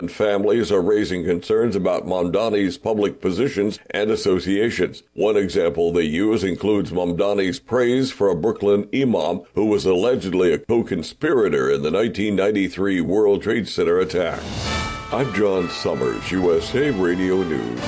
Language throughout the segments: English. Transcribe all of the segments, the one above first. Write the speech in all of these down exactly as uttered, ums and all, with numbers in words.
and families are raising concerns about Mamdani's public positions and associations. One example they use includes Mamdani's praise for a Brooklyn imam who was allegedly a co-conspirator in the nineteen ninety-three World Trade Center attack. I'm John Summers, U S A Radio News.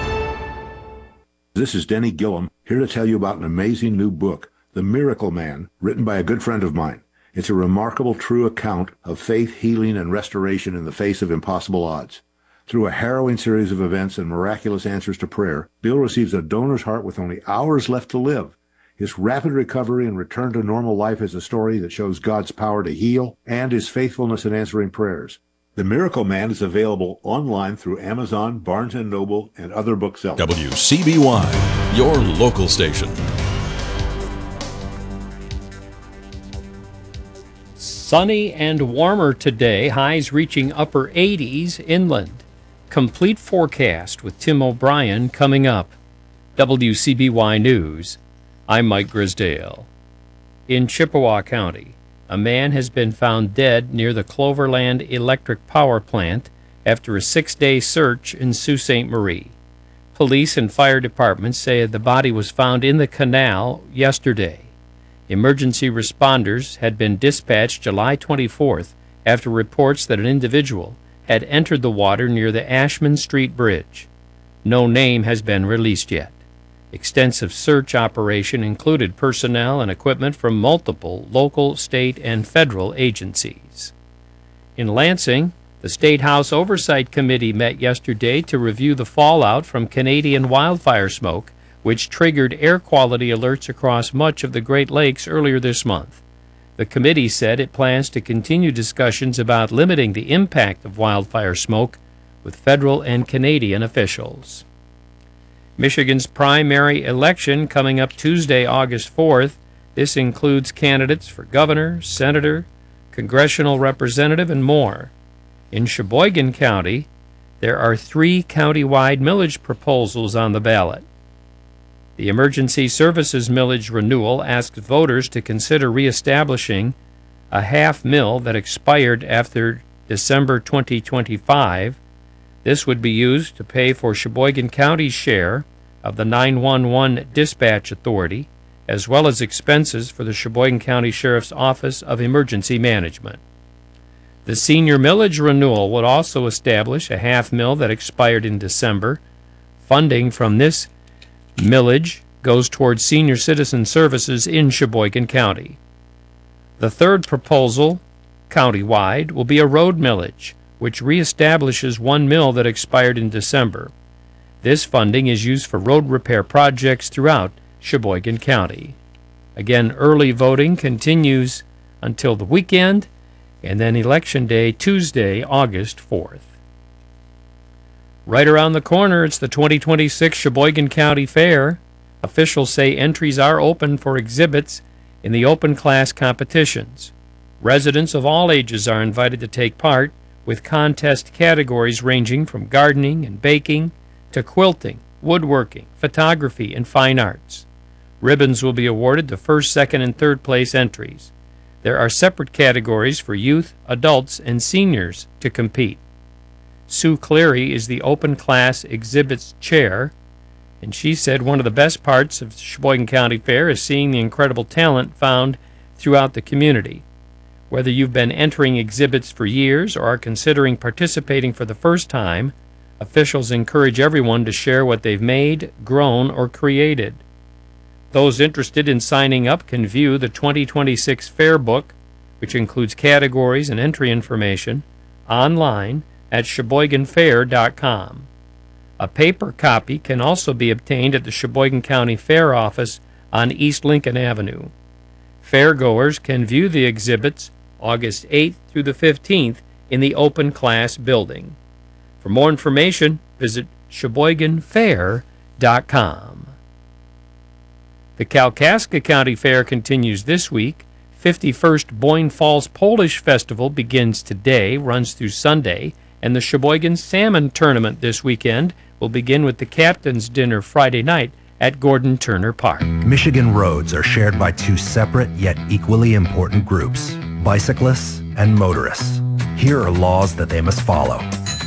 This is Denny Gillum, here to tell you about an amazing new book, The Miracle Man, written by a good friend of mine. It's a remarkable, true account of faith, healing, and restoration in the face of impossible odds. Through a harrowing series of events and miraculous answers to prayer, Bill receives a donor's heart with only hours left to live. His rapid recovery and return to normal life is a story that shows God's power to heal and his faithfulness in answering prayers. The Miracle Man is available online through Amazon, Barnes and Noble, and other booksellers. W C B Y, your local station. Sunny and warmer today, highs reaching upper eighties inland. Complete forecast with Tim O'Brien coming up. W C B Y News, I'm Mike Grisdale. In Chippewa County, a man has been found dead near the Cloverland Electric Power Plant after a six-day search in Sault Ste. Marie. Police and fire departments say the body was found in the canal yesterday. Emergency responders had been dispatched July twenty-fourth after reports that an individual had entered the water near the Ashman Street Bridge. No name has been released yet. Extensive search operation included personnel and equipment from multiple local, state, and federal agencies. In Lansing, the State House Oversight Committee met yesterday to review the fallout from Canadian wildfire smoke, which triggered air quality alerts across much of the Great Lakes earlier this month. The committee said it plans to continue discussions about limiting the impact of wildfire smoke with federal and Canadian officials. Michigan's primary election coming up Tuesday, August fourth. This includes candidates for governor, senator, congressional representative, and more. In Sheboygan County, there are three county-wide millage proposals on the ballot. The Emergency Services Millage Renewal asks voters to consider reestablishing a half mill that expired after December twenty twenty-five. This would be used to pay for Sheboygan County's share of the nine one one Dispatch Authority, as well as expenses for the Sheboygan County Sheriff's Office of Emergency Management. The Senior Millage Renewal would also establish a half mill that expired in December. Funding from this millage goes towards senior citizen services in Sheboygan County. The third proposal, countywide, will be a road millage, which reestablishes one mill that expired in December. This funding is used for road repair projects throughout Sheboygan County. Again, early voting continues until the weekend, and then Election Day, Tuesday, August fourth. Right around the corner, it's the twenty twenty-six Sheboygan County Fair. Officials say entries are open for exhibits in the open class competitions. Residents of all ages are invited to take part, with contest categories ranging from gardening and baking to quilting, woodworking, photography, and fine arts. Ribbons will be awarded to first, second, and third place entries. There are separate categories for youth, adults, and seniors to compete. Sue Cleary is the open class exhibits chair, and she said one of the best parts of the Sheboygan County Fair is seeing the incredible talent found throughout the community. Whether you've been entering exhibits for years or are considering participating for the first time, officials encourage everyone to share what they've made, grown, or created. Those interested in signing up can view the twenty twenty-six Fair Book, which includes categories and entry information, online at sheboygan fair dot com. A paper copy can also be obtained at the Sheboygan County Fair Office on East Lincoln Avenue. Fairgoers can view the exhibits August eighth through the fifteenth in the open class building. For more information, visit sheboygan fair dot com. The Kalkaska County Fair continues this week. fifty-first Boyne Falls Polish Festival begins today, runs through Sunday, and the Sheboygan Salmon Tournament this weekend will begin with the Captain's Dinner Friday night at Gordon Turner Park. Michigan roads are shared by two separate yet equally important groups, bicyclists and motorists. Here are laws that they must follow.